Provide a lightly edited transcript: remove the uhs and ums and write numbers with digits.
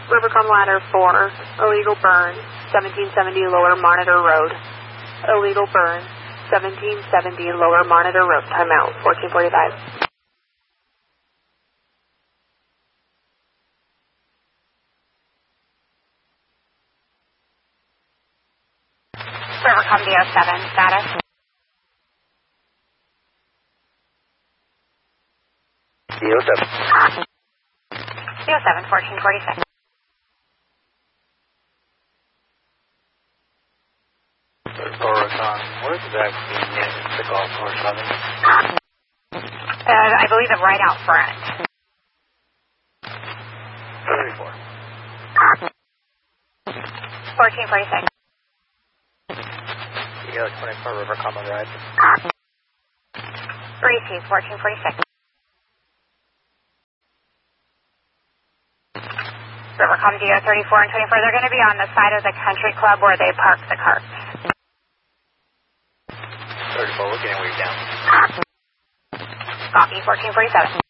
Rivercom Ladder 4, illegal burn, 1770 Lower Monitor Road. Illegal burn, 1770 Lower Monitor Road. Timeout, 1445. Rivercom DO7, status. DO7. DO7, 1446. What is the vaccine in the golf course on it? I believe I'm right out front. 34. 1446. You got a 24 Rivercom on ride. Receive, 1446. Rivercom DO34 and 24, they're going to be on the side of the country club where they park the carts. 34, we're getting way down. Copy, 1447.